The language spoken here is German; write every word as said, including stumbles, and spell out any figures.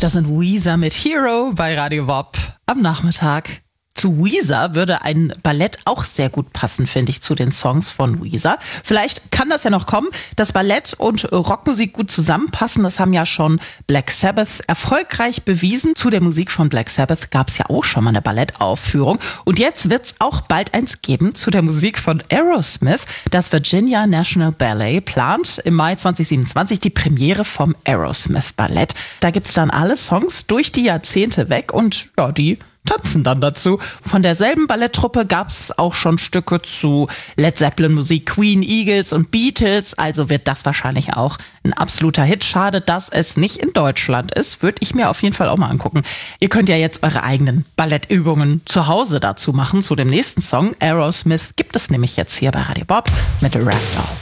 Das sind Weezer mit Hero bei Radio Wop am Nachmittag. Zu Weezer würde ein Ballett auch sehr gut passen, finde ich, zu den Songs von Weezer. Vielleicht kann das ja noch kommen, dass Ballett und Rockmusik gut zusammenpassen. Das haben ja schon Black Sabbath erfolgreich bewiesen. Zu der Musik von Black Sabbath gab es ja auch schon mal eine Ballettaufführung. Und jetzt wird es auch bald eins geben zu der Musik von Aerosmith. Das Virginia National Ballet plant im Mai zwanzig siebenundzwanzig die Premiere vom Aerosmith Ballett. Da gibt's dann alle Songs durch die Jahrzehnte weg und ja, die tanzen dann dazu. Von derselben Balletttruppe gab's auch schon Stücke zu Led Zeppelin Musik, Queen, Eagles und Beatles. Also wird das wahrscheinlich auch ein absoluter Hit. Schade, dass es nicht in Deutschland ist. Würde ich mir auf jeden Fall auch mal angucken. Ihr könnt ja jetzt eure eigenen Ballettübungen zu Hause dazu machen. Zu dem nächsten Song, Aerosmith, gibt es nämlich jetzt hier bei Radio Wop mit Ragdoll.